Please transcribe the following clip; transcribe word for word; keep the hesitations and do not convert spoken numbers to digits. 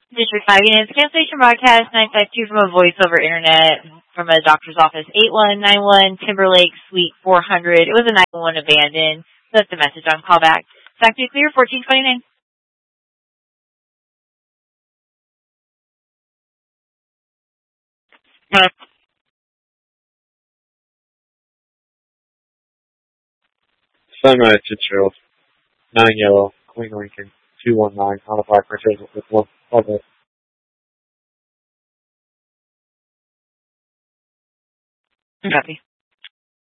District five units, cancellation broadcast nine five two from a voice over internet from a doctor's office, eight one nine one Timberlake Suite four hundred. It was a nine one one abandoned. Left the message on callback. Fact to clear, fourteen twenty-nine. Sunrise Fitzgerald, nine yellow, Queen Lincoln, two one nine, on a five for table with one public. Copy.